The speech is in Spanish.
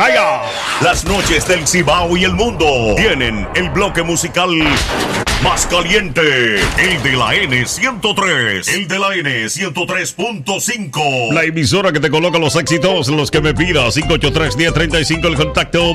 Maya. Las noches del Cibao y el mundo tienen el bloque musical más caliente, el de la N103, el de la N103.5. La emisora que te coloca los éxitos, los que me pidas, 583-1035, el contacto